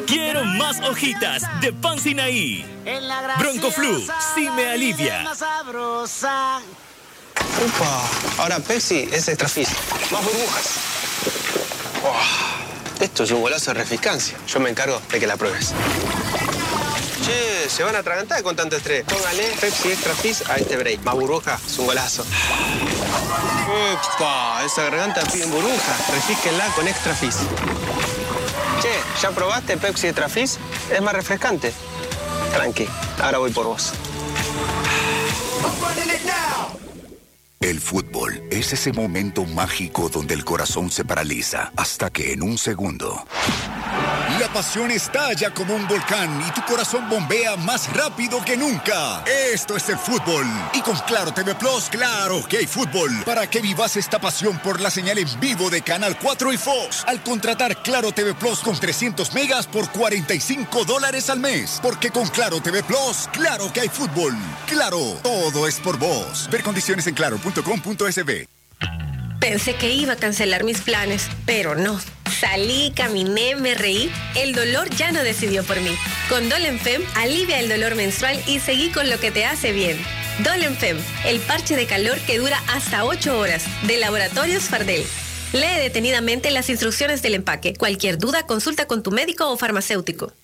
Quiero más hojitas de Pan Sinaí. Broncoflu, sí me alivia. Upa, ahora Pepsi es Extra Fizz. Más burbujas. Esto es un golazo de refrescancia. Yo me encargo de que la pruebes. Che, se van a atragantar con tanto estrés. Póngale Pepsi Extra Fizz a este break. Más burbuja, es un golazo. Upa, esa garganta pide burbuja. Refresquenla con Extra Fizz. Che, ¿ya probaste Pepsi Extra Fizz? Es más refrescante. Tranqui, ahora voy por vos. El fútbol es ese momento mágico donde el corazón se paraliza hasta que en un segundo la pasión estalla como un volcán y tu corazón bombea más rápido que nunca. Esto es el fútbol. Y con Claro TV Plus, claro que hay fútbol. Para que vivas esta pasión por la señal en vivo de Canal 4 y Fox. Al contratar Claro TV Plus con 300 megas por $45 al mes. Porque con Claro TV Plus, claro que hay fútbol. Claro, todo es por vos. Ver condiciones en claro.com.sb. Pensé que iba a cancelar mis planes, pero no. Salí, caminé, me reí. El dolor ya no decidió por mí. Con Dolenfem, alivia el dolor menstrual y seguí con lo que te hace bien. Dolenfem, el parche de calor que dura hasta 8 horas. De Laboratorios Fardel. Lee detenidamente las instrucciones del empaque. Cualquier duda, consulta con tu médico o farmacéutico.